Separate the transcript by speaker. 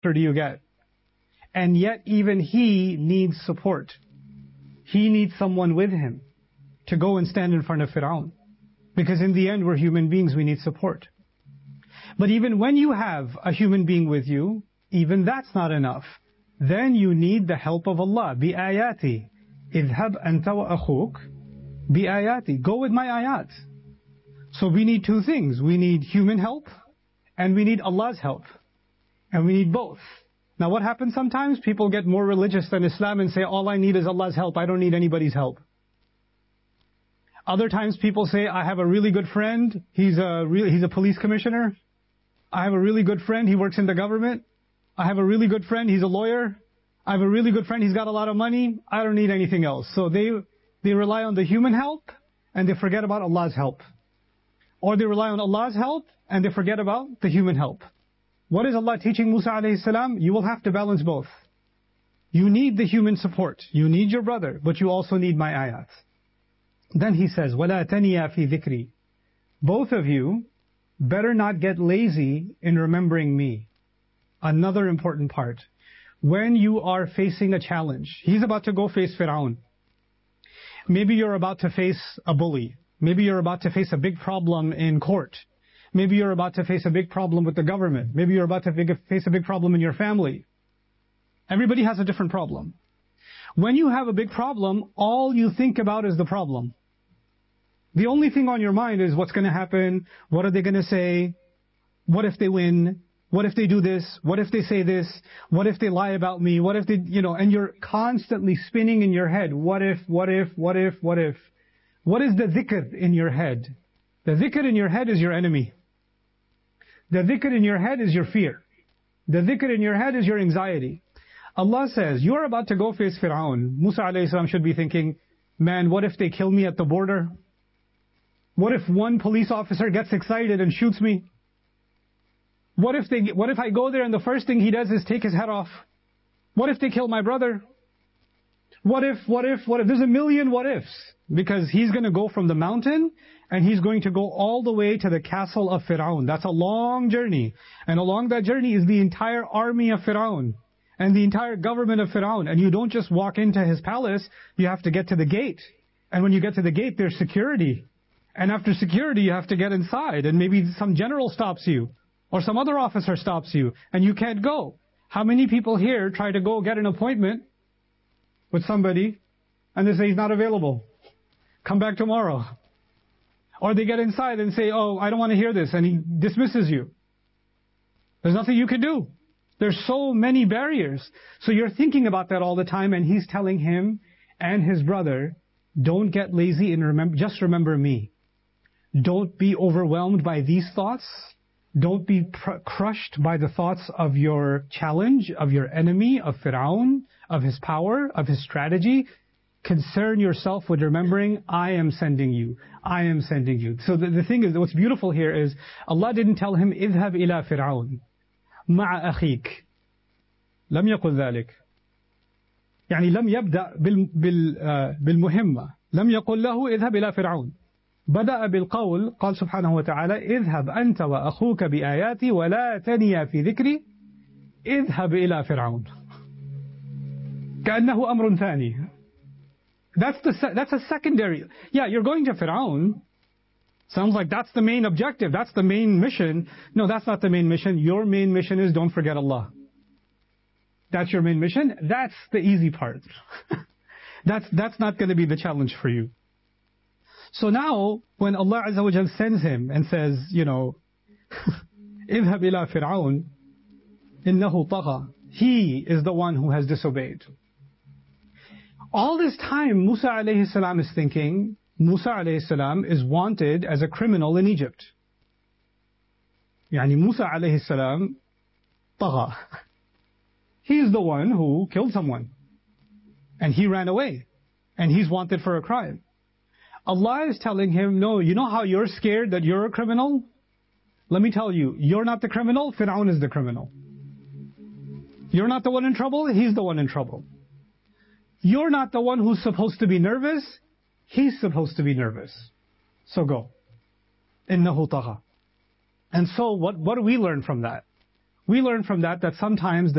Speaker 1: do you get? And yet even he needs support. He needs someone with him to go and stand in front of Fir'aun. Because in the end, we're human beings, we need support. But even when you have a human being with you, even that's not enough. Then you need the help of Allah. بِآيَاتِ اذْهَبْ أَنْتَ وَأَخُوكَ بِآيَاتِ. Go with my ayat. So we need two things. We need human help, and we need Allah's help. And we need both. Now what happens sometimes? People get more religious than Islam and say, all I need is Allah's help, I don't need anybody's help. Other times people say, I have a really good friend, he's a police commissioner. I have a really good friend, he works in the government. I have a really good friend, he's a lawyer. I have a really good friend, he's got a lot of money. I don't need anything else. So they rely on the human help and they forget about Allah's help. Or they rely on Allah's help and they forget about the human help. What is Allah teaching Musa alayhi salam? You will have to balance both. You need the human support. You need your brother, but you also need my ayat. Then he says, وَلَا تَنِيَا فِي ذِكْرِي. Both of you better not get lazy in remembering me. Another important part. When you are facing a challenge, he's about to go face Fir'aun. Maybe you're about to face a bully. Maybe you're about to face a big problem in court. Maybe you're about to face a big problem with the government. Maybe you're about to face a big problem in your family. Everybody has a different problem. When you have a big problem, all you think about is the problem. The only thing on your mind is what's going to happen, what are they going to say, what if they win, what if they do this, what if they say this, what if they lie about me, what if they, and you're constantly spinning in your head, what if, what if, what if, what if. What is the dhikr in your head? The dhikr in your head is your enemy. The dhikr in your head is your fear. The dhikr in your head is your anxiety. Allah says, you're about to go face Fir'aun. Musa alayhi salam should be thinking, man, what if they kill me at the border? What if one police officer gets excited and shoots me? What if I go there and the first thing he does is take his head off? What if they kill my brother? What if? There's a million what ifs. Because he's going to go from the mountain and he's going to go all the way to the castle of Fir'aun. That's a long journey. And along that journey is the entire army of Fir'aun and the entire government of Fir'aun. And you don't just walk into his palace, you have to get to the gate. And when you get to the gate, there's security. And after security, you have to get inside. And maybe some general stops you or some other officer stops you and you can't go. How many people here try to go get an appointment with somebody and they say he's not available? Come back tomorrow. Or they get inside and say, oh, I don't want to hear this, and he dismisses you. There's nothing you can do. There's so many barriers. So you're thinking about that all the time, and he's telling him and his brother, don't get lazy and just remember me. Don't be overwhelmed by these thoughts. Don't be crushed by the thoughts of your challenge, of your enemy, of Fir'aun, of his power, of his strategy. Concern yourself with remembering, I am sending you. I am sending you. So the thing is, what's beautiful here is, Allah didn't tell him, اذهب إلى فرعون مع أخيك. لم يقل ذلك. يعني لم يبدأ بالمهمة. لم يقل له اذهب إلى فرعون. بدأ بالقول، قال سبحانه وتعالى اذهب أنت وأخوك بآياتي ولا تنيا في ذكري اذهب إلى فرعون. كأنه أمر ثاني. That's a secondary. Yeah, you're going to Fir'aun. Sounds like that's the main objective. That's the main mission. No, that's not the main mission. Your main mission is don't forget Allah. That's your main mission. That's the easy part. That's not going to be the challenge for you. So now, when Allah Azza wa Jal sends him and says, اذهب إلى فرعون إنه طغى. He is the one who has disobeyed. All this time, Musa alayhi salam is thinking, Musa alayhi salam is wanted as a criminal in Egypt. Yani Musa alayhi salam, طغى. He's the one who killed someone. And he ran away. And he's wanted for a crime. Allah is telling him, no, you know how you're scared that you're a criminal? Let me tell you, you're not the criminal, Fir'aun is the criminal. You're not the one in trouble, he's the one in trouble. You're not the one who's supposed to be nervous, he's supposed to be nervous. So go. إِنَّهُ طَغَى. And so what do we learn from that? We learn from that sometimes